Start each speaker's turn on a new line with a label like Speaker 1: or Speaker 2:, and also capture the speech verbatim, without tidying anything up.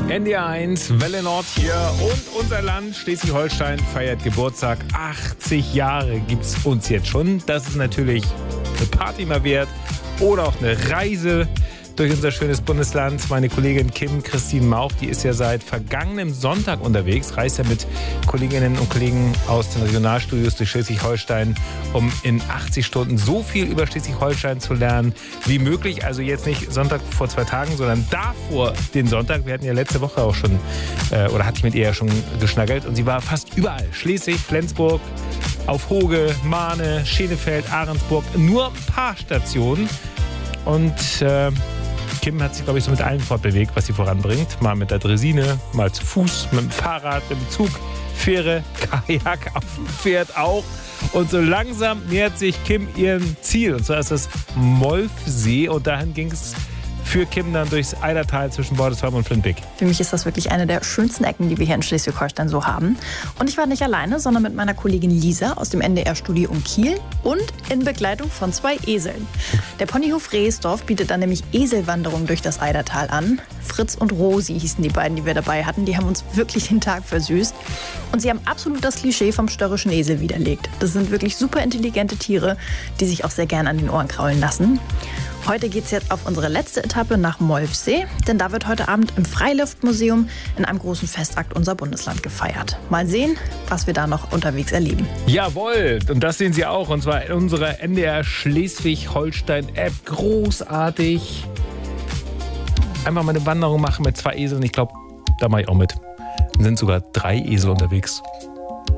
Speaker 1: N D R eins, Welle Nord hier und unser Land Schleswig-Holstein feiert Geburtstag. achtzig Jahre gibt's uns jetzt schon. Das ist natürlich eine Party mal wert oder auch eine Reise durch unser schönes Bundesland. Meine Kollegin Kim Christine Mauch, die ist ja seit vergangenem Sonntag unterwegs, reist ja mit Kolleginnen und Kollegen aus den Regionalstudios durch Schleswig-Holstein, um in achtzig Stunden so viel über Schleswig-Holstein zu lernen wie möglich. Also jetzt nicht Sonntag vor zwei Tagen, sondern davor den Sonntag. Wir hatten ja letzte Woche auch schon, äh, oder hatte ich mit ihr ja schon geschnackelt, und sie war fast überall. Schleswig, Flensburg, auf Hoge, Mahne, Schenefeld, Ahrensburg. Nur ein paar Stationen. Und äh, Kim hat sich, glaube ich, so mit allem fortbewegt, was sie voranbringt. Mal mit der Draisine, mal zu Fuß, mit dem Fahrrad, mit dem Zug, Fähre, Kajak, auf dem Pferd auch. Und so langsam nähert sich Kim ihrem Ziel. Und zwar ist das Molfsee. Und dahin ging es für Kim dann durchs Eidertal zwischen Bordesholm und Flintbek.
Speaker 2: Für mich ist das wirklich eine der schönsten Ecken, die wir hier in Schleswig-Holstein so haben. Und ich war nicht alleine, sondern mit meiner Kollegin Lisa aus dem N D R-Studio in Kiel und in Begleitung von zwei Eseln. Der Ponyhof Rehsdorf bietet dann nämlich Eselwanderung durch das Eidertal an. Fritz und Rosi hießen die beiden, die wir dabei hatten. Die haben uns wirklich den Tag versüßt. Und sie haben absolut das Klischee vom störrischen Esel widerlegt. Das sind wirklich super intelligente Tiere, die sich auch sehr gern an den Ohren kraulen lassen. Heute geht es jetzt auf unsere letzte Etappe nach Molfsee, denn da wird heute Abend im Freiluftmuseum in einem großen Festakt unser Bundesland gefeiert. Mal sehen, was wir da noch unterwegs erleben.
Speaker 1: Jawohl, und das sehen Sie auch, und zwar in unserer N D R Schleswig-Holstein-App. Großartig. Einfach mal eine Wanderung machen mit zwei Eseln. Ich glaube, da mache ich auch mit. Dann sind sogar drei Esel unterwegs.